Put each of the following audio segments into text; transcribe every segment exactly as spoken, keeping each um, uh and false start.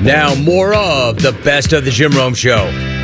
Now, more of the Best of the Jim Rome Show.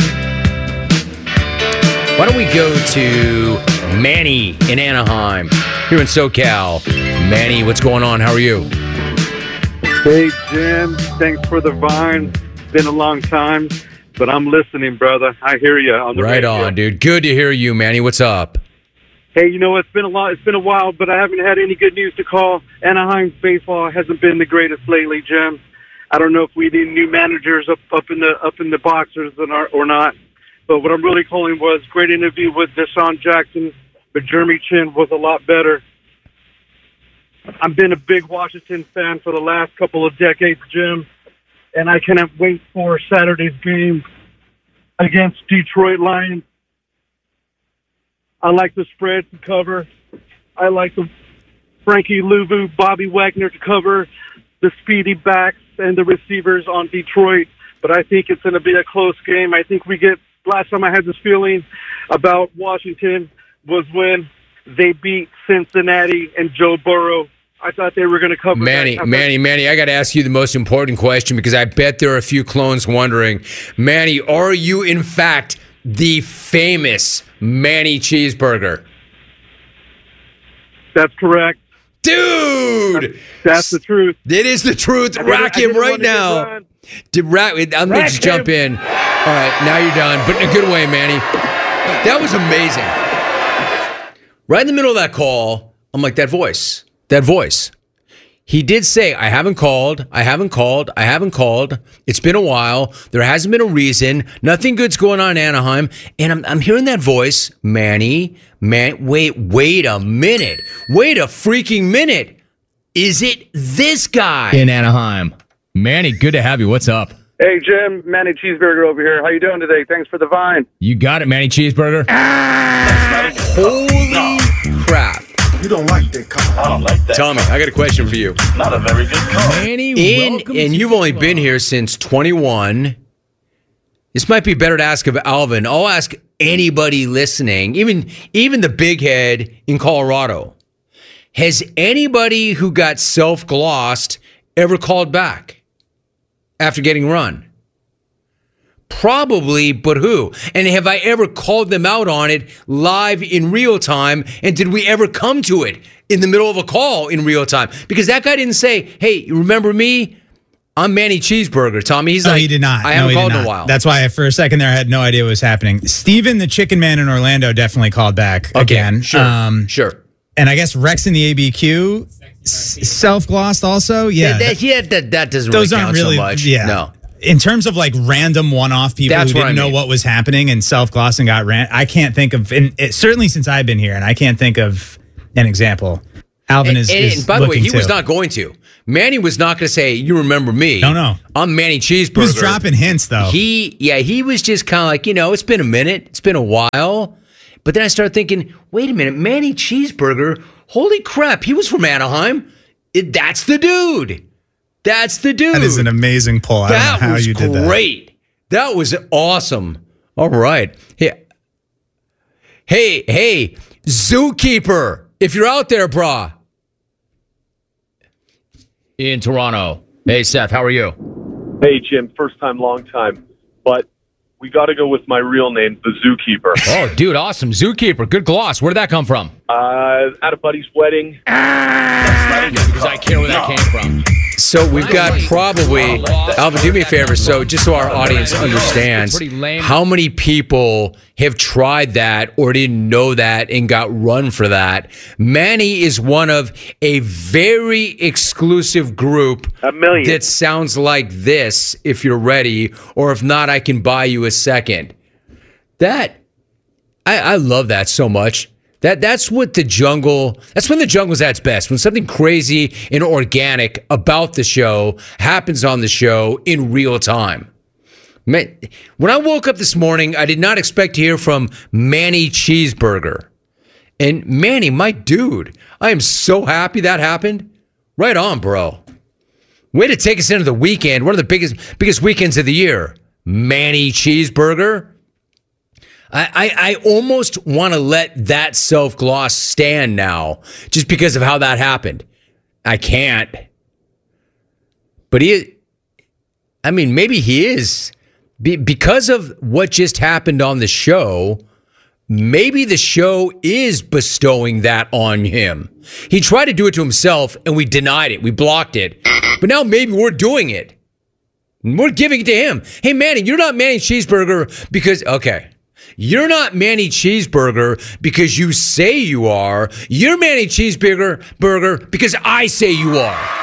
Why don't we go to Manny in Anaheim, here in SoCal. Manny, what's going on? How are you? Hey, Jim. Thanks for the vine. It's been a long time, but I'm listening, brother. I hear you on the Right radio. on, dude. Good to hear you, Manny. What's up? Hey, you know, it's been a lot. It's been a while, but I haven't had any good news to call. Anaheim's baseball hasn't been the greatest lately, Jim. I don't know if we need new managers up, up in the up in the boxers or not. But what I'm really calling was great interview with Deshaun Jackson, but Jeremy Chin was a lot better. I've been a big Washington fan for the last couple of decades, Jim, and I cannot wait for Saturday's game against Detroit Lions. I like the spread to cover. I like the Frankie Louvu, Bobby Wagner to cover, the speedy backs and the receivers on Detroit. But I think it's going to be a close game. I think we get, last time I had this feeling about Washington was when they beat Cincinnati and Joe Burrow. I thought they were going to cover Manny, that. Manny, Manny, I got to ask you the most important question because I bet there are a few clones wondering. Manny, are you in fact the famous Manny Cheeseburger? That's correct. Dude! That's the truth. It is the truth. I Rack didn't- I him didn't right want to get now. run. Did rack, I'm going to Rack just jump him. in. All right, now you're done, but in a good way, Manny. That was amazing. Right in the middle of that call, I'm like, that voice, that voice. He did say, I haven't called, I haven't called, I haven't called. It's been a while. There hasn't been a reason. Nothing good's going on in Anaheim. And I'm, I'm hearing that voice, Manny, man, wait, wait a minute. Wait a freaking minute. Is it this guy? In Anaheim. Manny, good to have you. What's up? Hey, Jim, Manny Cheeseburger over here. How you doing today? Thanks for the vine. You got it, Manny Cheeseburger. Holy crap. You don't like that car. I don't like that. Tommy, I got a question for you. Not a very good car. Manny, In, welcome and to you've the only club. been here since twenty-one. This might be better to ask of Alvin. I'll ask anybody listening, even even the big head in Colorado. Has anybody who got self-glossed ever called back after getting run? Probably, but who? And have I ever called them out on it live in real time? And did we ever come to it in the middle of a call in real time? Because that guy didn't say, hey, you remember me? I'm Manny Cheeseburger, Tommy. He's No, like, he did not. I No, haven't he did called in a not. while. That's why for a second there I had no idea what was happening. Steven, the Chicken Man in Orlando, definitely called back okay, again. Sure, Um, sure. And I guess Rex in the A B Q self-glossed also. Yeah. That, that, yeah, that, that doesn't Those really aren't count really, so much. yeah. No. In terms of like random one-off people That's who what didn't I know mean. what was happening and self-glossed and got ran, I can't think of, and it, certainly since I've been here, and I can't think of an example. Alvin And, is, and, is and by the way, looking he was too. not going to. Manny was not going to say, you remember me. No, no. I'm Manny Cheeseburger. He was dropping hints though. He, yeah, he was just kind of like, you know, it's been a minute. It's been a while. But then I started thinking, wait a minute, Manny Cheeseburger, holy crap, he was from Anaheim. It, that's the dude. That's the dude. That is an amazing pull. I That don't know how was you did that. great. That was awesome. All right. Hey, hey, hey, Zookeeper, if you're out there, brah. in Toronto. Hey, Seth, how are you? Hey, Jim. First time, long time. But we got to go with my real name, the Zookeeper. Oh, dude, awesome. Zookeeper. Good gloss. Where did that come from? Uh, at a buddy's wedding. Because I care where that came from. So we've got probably, Alvin, do me a favor. So just so our audience understands, Pretty lame. how many people have tried that or didn't know that and got run for that? Manny is one of a very exclusive group A million. that sounds like this, if you're ready, or if not, I can buy you a second. That, I, I love that so much. That that's what the jungle, that's when the jungle's at its best. When something crazy and organic about the show happens on the show in real time. Man, when I woke up this morning, I did not expect to hear from Manny Cheeseburger. And Manny, my dude, I am so happy that happened. Right on, bro. Way to take us into the weekend, one of the biggest biggest weekends of the year. Manny Cheeseburger. I, I, I almost want to let that self-gloss stand now just because of how that happened. I can't. But he, I mean, maybe he is. Be, because of what just happened on the show, maybe the show is bestowing that on him. He tried to do it to himself, and we denied it. We blocked it. But now maybe we're doing it. We're giving it to him. Hey, Manny, you're not Manny Cheeseburger because, okay, you're not Manny Cheeseburger because you say you are. You're Manny Cheeseburger burger because I say you are.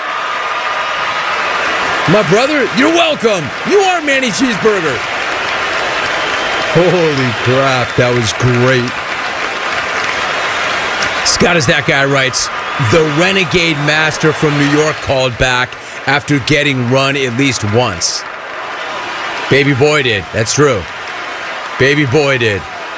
My brother, you're welcome. You are Manny Cheeseburger. Holy crap, that was great. Scott is that guy writes, the Renegade Master from New York called back after getting run at least once. Baby boy did. That's true. Baby boy did.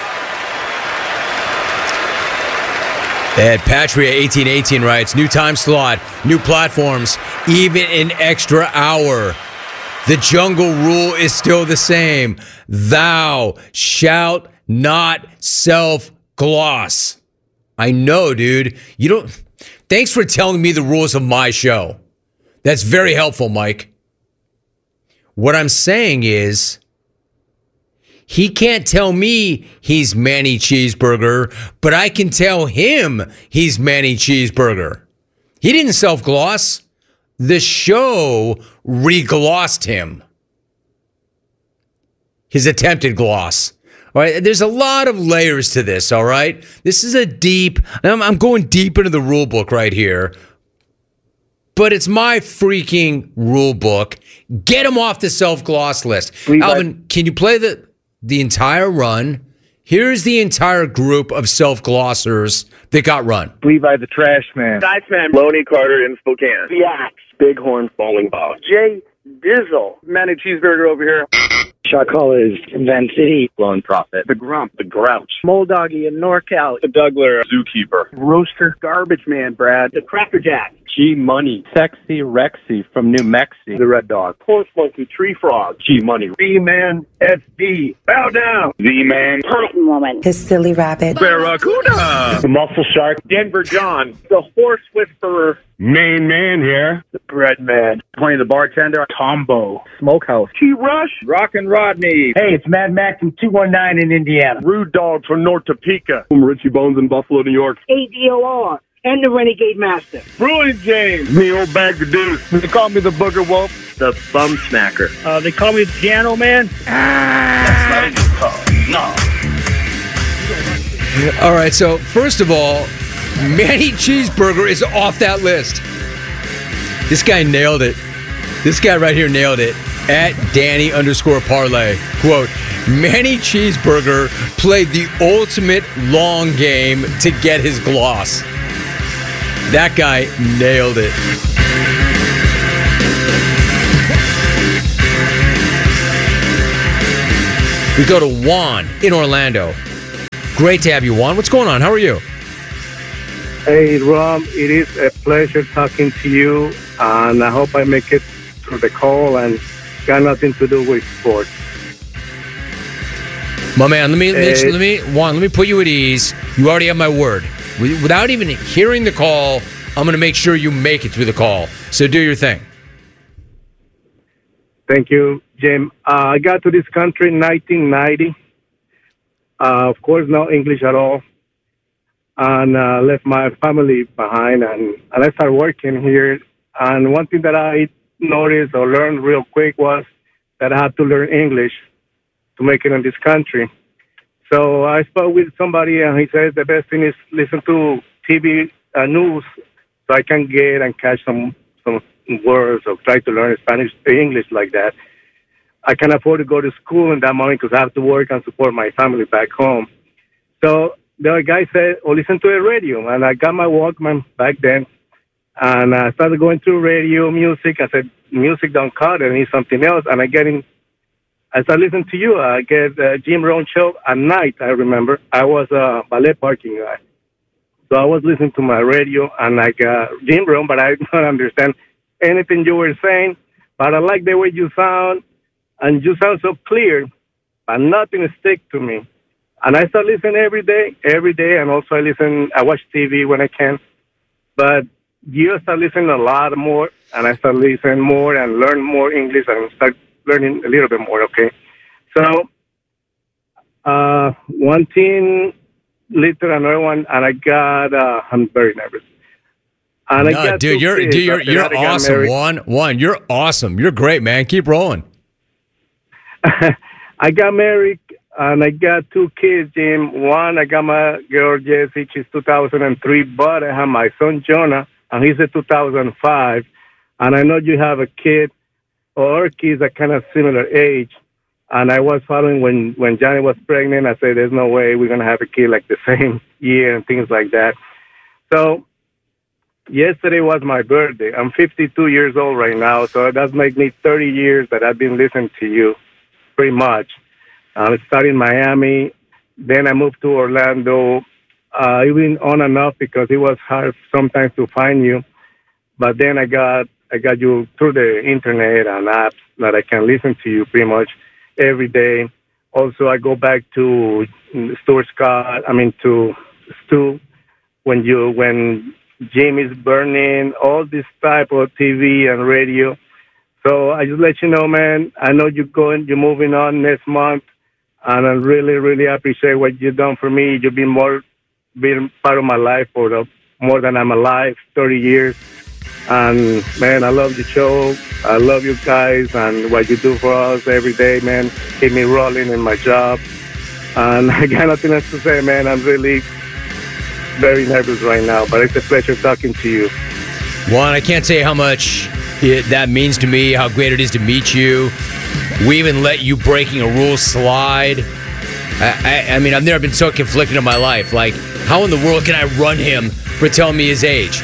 Ed Patria eighteen eighteen writes, new time slot, new platforms, even an extra hour. The jungle rule is still the same. Thou shalt not self-gloss. I know, dude. You don't. Thanks for telling me the rules of my show. That's very helpful, Mike. What I'm saying is, he can't tell me he's Manny Cheeseburger, but I can tell him he's Manny Cheeseburger. He didn't self-gloss. The show re-glossed him. His attempted gloss. All right, there's a lot of layers to this, all right? This is a deep, I'm, I'm going deep into the rule book right here, but it's my freaking rule book. Get him off the self-gloss list. Levi. Alvin, can you play the, the entire run? Here's the entire group of self-glossers that got run. Levi the Trash Man. Iceman. Loney Carter in Spokane. The Axe. Bighorn Falling Ball. Jay Dizzle. Manny Cheeseburger over here. Shot caller is Van City. Lone Prophet. The Grump. The Grouch. Moldoggy in NorCal. The Dougler. Zookeeper. Rooster. Garbage Man, Brad. The Cracker Jack. G Money. Sexy Rexy from New Mexico. The Red Dog. Horse Monkey. Tree Frog. G Money. B-Man. S D. Bow down. Z-Man. Cotton Woman. His silly rabbit. Barracuda. The Muscle Shark. Denver John. The Horse Whisperer. Main Man here. The Bread Man. Tony the Bartender. Tombo. Smokehouse. T-Rush. Rockin' Rodney. Hey, it's Mad Max from two one nine in Indiana. Rude Dog from North Topeka. I'm Richie Bones in Buffalo, New York. A D O R. And the Renegade Master. Brewing James. Me old bag of deuce. They call me the Booger Wolf. The Bum Smacker. Uh, they call me the Piano Man. That's not a good call. No. All right, so first of all, Manny Cheeseburger is off that list. This guy nailed it. This guy right here nailed it. At Danny underscore parlay. Quote, Manny Cheeseburger played the ultimate long game to get his gloss. That guy nailed it. We go to Juan in Orlando. Great to have you, Juan. What's going on? How are you? Hey, Rob, it is a pleasure talking to you, and I hope I make it through the call and got nothing to do with sports. My man, let me, let Hey. me, let me, Juan, let me put you at ease. You already have my word. Without even hearing the call, I'm going to make sure you make it through the call. So do your thing. Thank you, Jim. Uh, I got to this country in nineteen ninety. Uh, of course, no English at all. And uh, left my family behind, and, and I started working here. And one thing that I noticed or learned real quick was that I had to learn English to make it in this country. So I spoke with somebody, and he said the best thing is listen to T V uh, news so I can get and catch some some words or try to learn Spanish, English like that. I can afford to go to school in that moment because I have to work and support my family back home. So the guy said, oh, listen to the radio. And I got my Walkman back then, and I started going through radio, music. I said, music don't cut it. I need something else. And I get in, I started listening to you. I get uh, Jim Rohn show at night, I remember. I was a ballet parking guy. So I was listening to my radio, and I got Jim Rohn, but I don't understand anything you were saying. But I like the way you sound, and you sound so clear, but nothing stick to me. And I start listening every day, every day, and also I listen, I watch T V when I can. But you start listening a lot more, and I start listening more and learn more English and start learning a little bit more. Okay, so uh, one team lead to another one, and I got. Uh, I'm very nervous. And no, I got dude, you're kids dude, you're after you're that I got awesome. married. One, one, you're awesome. You're great, man. Keep rolling. I got married and I got two kids, Jim. One, I got my girl Jessie, she's two thousand three, but I have my son Jonah, and he's a two thousand five. And I know you have a kid, or our kids are kind of similar age. And I was following when, when Johnny was pregnant, I said, there's no way we're going to have a kid like the same year and things like that. So yesterday was my birthday. I'm fifty-two years old right now, so that makes me thirty years that I've been listening to you, pretty much. I started in Miami, then I moved to Orlando, uh, even on and off because it was hard sometimes to find you. But then I got I got you through the internet and apps that I can listen to you pretty much every day. Also, I go back to Stuart Scott, I mean to Stu, when you when Jim is burning, all this type of T V and radio. So I just let you know, man, I know you're going, you're moving on next month, and I really, really appreciate what you've done for me. You've been more, been part of my life for the, more than I'm alive, thirty years. And, man, I love your show. I love you guys and what you do for us every day, man. Keep me rolling in my job. And I got nothing else to say, man. I'm really very nervous right now, but it's a pleasure talking to you. One, I can't say how much it, that means to me, how great it is to meet you. We even let you breaking a rule slide. I, I, I mean, I've never been so conflicted in my life. Like, how in the world can I run him for telling me his age?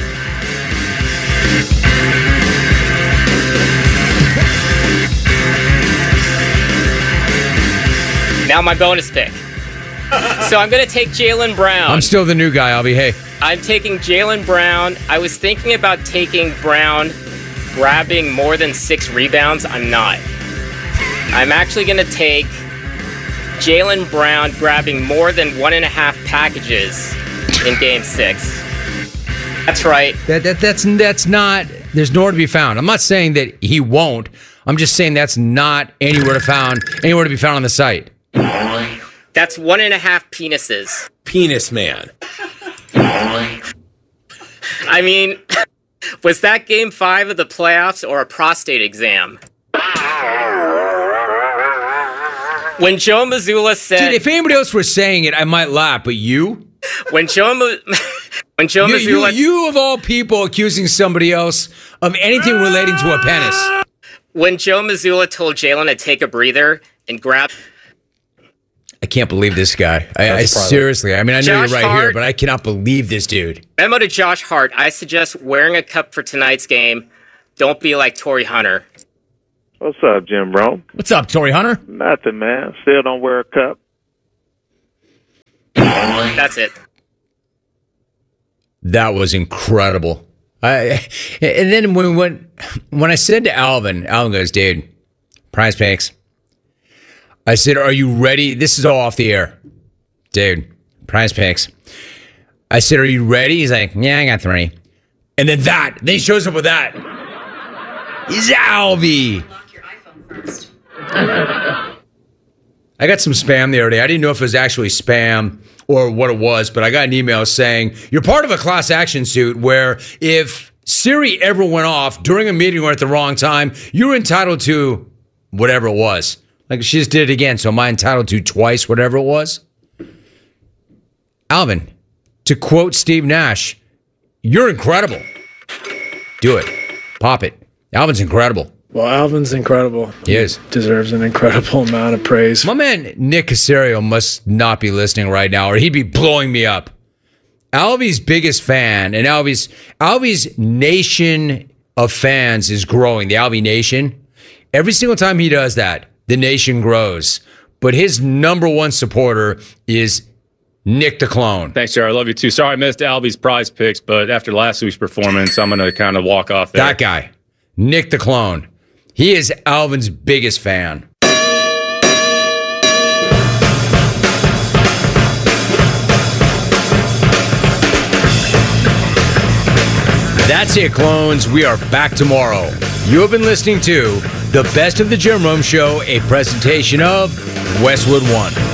Now my bonus pick. So I'm going to take Jaylen Brown. I'm still the new guy, Albie. Hey. I'm taking Jaylen Brown. I was thinking about taking Brown grabbing more than six rebounds. I'm not. I'm actually going to take Jaylen Brown grabbing more than one and a half packages in Game Six. That's right. That, that that's that's not. There's nowhere to be found. I'm not saying that he won't. I'm just saying that's not anywhere to found anywhere to be found on the site. That's one and a half penises. Penis man. I mean, was that game five of the playoffs or a prostate exam? When Joe Mazzulla said... Dude, if anybody else were saying it, I might laugh, but you? When Joe, Ma- when Joe you, Mazzulla... You, you, of all people, accusing somebody else of anything relating to a penis. When Joe Mazzulla told Jaylen to take a breather and grab... I can't believe this guy. I, I seriously, I mean, I know Josh you're right Hart, here, but I cannot believe this dude. Memo to Josh Hart. I suggest wearing a cup for tonight's game. Don't be like Torrey Hunter. What's up, Jim Bro? What's up, Torrey Hunter? Nothing, man. Still don't wear a cup. That's it. That was incredible. I and then when when when I said to Alvin, Alvin goes, dude, Prize Picks. I said, are you ready? This is all off the air. Dude, Prize Picks. I said, are you ready? He's like, yeah, I got three. And then that. Then he shows up with that. He's Alvy. Lock your iPhone first. I got some spam the other day. I didn't know if it was actually spam or what it was, but I got an email saying, you're part of a class action suit where if Siri ever went off during a meeting or at the wrong time, you're entitled to whatever it was. Like, she just did it again, so am I entitled to twice whatever it was? Alvin, to quote Steve Nash, you're incredible. Do it. Pop it. Alvin's incredible. Well, Alvin's incredible. He is. Deserves an incredible amount of praise. My man Nick Casario must not be listening right now, or he'd be blowing me up. Alvy's biggest fan, and Alvy's, Alvy's nation of fans is growing, the Alvy Nation. Every single time he does that, the nation grows. But his number one supporter is Nick the Clone. Thanks, Jared. I love you too. Sorry I missed Alvy's Prize Picks, but after last week's performance, I'm going to kind of walk off there. That guy, Nick the Clone. He is Alvin's biggest fan. That's it, clones. We are back tomorrow. You have been listening to The Best of the Jim Rome Show, a presentation of Westwood One.